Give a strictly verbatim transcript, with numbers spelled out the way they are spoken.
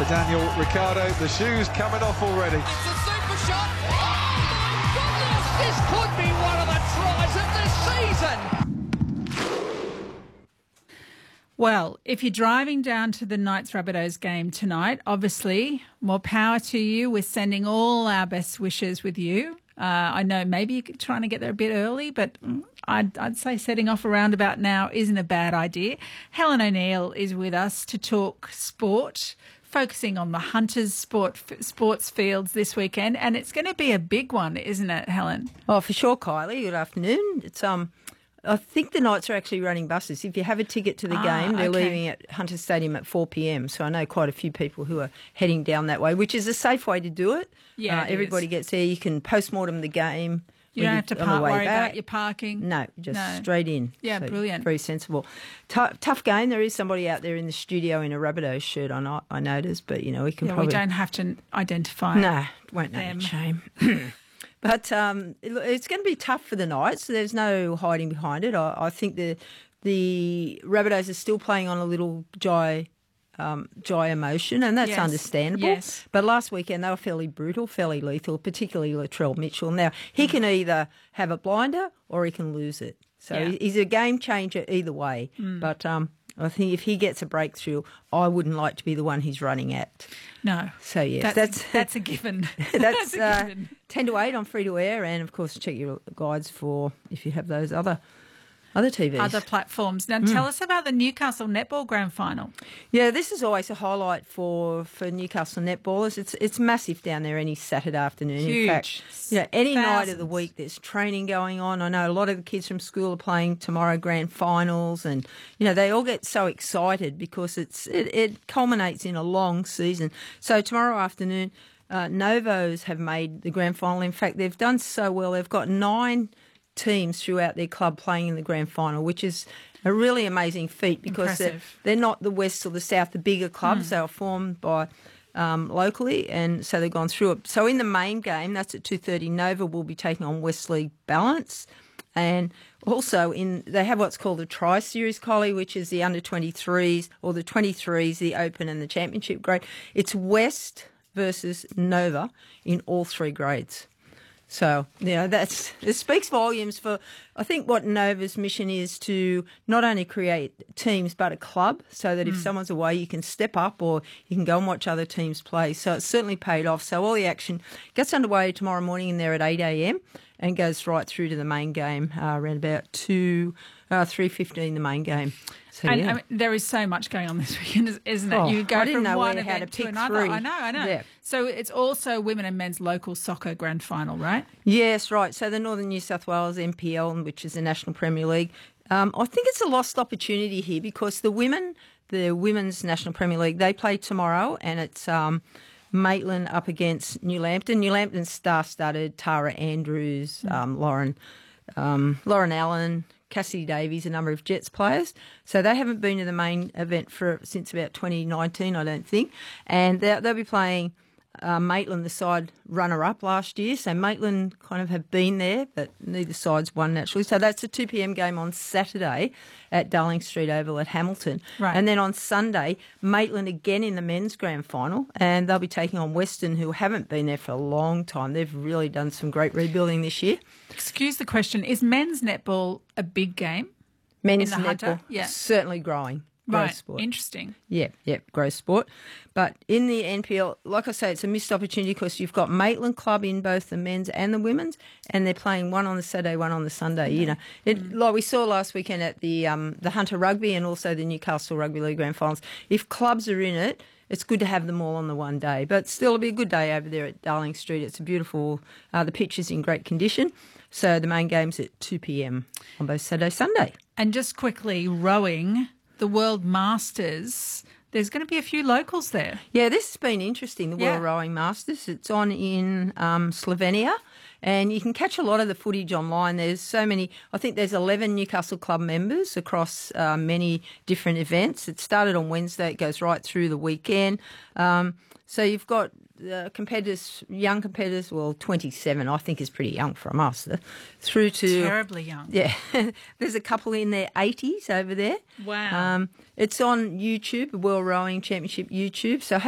for Daniel Ricciardo. The shoes coming off already. It's a super shot. Oh, my goodness! This could be one of the tries of the season. Well, if you're driving down to the Knights Rabbitohs game tonight, obviously, more power to you. We're sending all our best wishes with you. Uh, I know maybe you're trying to get there a bit early, but I'd, I'd say setting off around about now isn't a bad idea. Helen O'Neill is with us to talk sport, focusing on the Hunters sport, sports fields this weekend, and it's going to be a big one, isn't it, Helen? Oh, for sure, Kylie. Good afternoon. It's um, I think the Knights are actually running buses. If you have a ticket to the Ah, game, they're okay. leaving at Hunters Stadium at four p.m. So I know quite a few people who are heading down that way, which is a safe way to do it. Yeah, uh, it everybody is. gets there. You can post-mortem the game. You when don't you- have to on the par- way worry back. about your parking. No, just No. straight in. Yeah, So brilliant. Very sensible. T- tough game. There is somebody out there in the studio in a Rabbitohs shirt, I, know, I noticed, but, you know, we can Yeah, probably... we don't have to identify. No, won't name them. shame. But um, it, it's going to be tough for the Knights. There's no hiding behind it. I, I think the the Rabbitohs are still playing on a little Jai um, Jai emotion, and that's Yes. understandable. Yes. But last weekend they were fairly brutal, fairly lethal, particularly Latrell Mitchell. Now he can either have a blinder or he can lose it. So Yeah. he's a game changer either way. But um, I think if he gets a breakthrough, I wouldn't like to be the one he's running at. No. So yes, That's, that's that's a given. that's a uh, given. ten to eight on free to air, and of course check your guides for if you have those other other T Vs. Other platforms. Now, Hmm. tell us about the Newcastle Netball Grand Final. Yeah, this is always a highlight for, for Newcastle netballers. It's it's massive down there any Saturday afternoon. In Huge. fact, you know, any night of the Thousands. week there's training going on. I know a lot of the kids from school are playing tomorrow grand finals, and you know they all get so excited because it's it, it culminates in a long season. So tomorrow afternoon, uh, Novos have made the grand final. In fact, they've done so well. They've got nine teams throughout their club playing in the grand final, which is a really amazing feat because they're, Impressive. they're not the West or the South, the bigger clubs. They were formed by um, locally, and so they've gone through it. So in the main game, that's at two thirty, Nova will be taking on Wesley Balance. And also in they have what's called a Tri-Series, Collie, which is the under twenty-threes or the twenty-threes, the Open and the Championship grade. It's West versus Nova in all three grades. So, you know, that's, it speaks volumes for, I think, what Nova's mission is to not only create teams but a club so that if someone's away you can step up or you can go and watch other teams play. So it's certainly paid off. So all the action gets underway tomorrow morning in there at eight a.m. and goes right through to the main game uh, around about two, uh, three fifteen, the main game. So, And yeah. I mean, there is so much going on this weekend, isn't it? Oh, you go I didn't from know one where- how event to to, pick another. three. I know, I know. Yeah. So it's also women and men's local soccer grand final, right? Yes, right. So the Northern New South Wales N P L, which is the National Premier League, um, I think it's a lost opportunity here because the women, the Women's National Premier League, they play tomorrow, and it's um, Maitland up against New Lambton. New Lambton's star-studded, Tara Andrews, um, Lauren, um, Lauren Allen, Cassidy Davies, a number of Jets players. So they haven't been to the main event for since about twenty nineteen, I don't think. And they'll, they'll be playing uh, Maitland, the side runner-up last year. So Maitland kind of have been there, but neither side's won naturally. So that's a two p.m. game on Saturday at Darling Street Oval at Hamilton. Right. And then on Sunday, Maitland again in the men's grand final, and they'll be taking on Western, who haven't been there for a long time. They've really done some great rebuilding this year. Excuse the question, is men's netball a big game? Men's In the Hunter? netball, Yeah. certainly growing. Growth Right, sport. interesting. Yeah, yeah, growth sport. But in the N P L, like I say, it's a missed opportunity because you've got Maitland Club in both the men's and the women's, and they're playing one on the Saturday, one on the Sunday. You know, it, like we saw last weekend at the um, the Hunter Rugby and also the Newcastle Rugby League Grand Finals. If clubs are in it, it's good to have them all on the one day. But still, it'll be a good day over there at Darling Street. It's a beautiful. Uh, the pitch is in great condition. So the main game's at two p.m. on both Saturday, Sunday. And just quickly, rowing, the World Masters, there's going to be a few locals there. Yeah, this has been interesting, the Yeah. World Rowing Masters. It's on in um, Slovenia, and you can catch a lot of the footage online. There's so many, I think there's eleven Newcastle Club members across uh, many different events. It started on Wednesday, it goes right through the weekend. Um, so you've got uh, competitors, young competitors, well, twenty-seven I think is pretty young from us, uh, through to... Terribly young. Yeah, there's a couple in their eighties over there. Wow. Um, it's on YouTube, the World Rowing Championship YouTube. So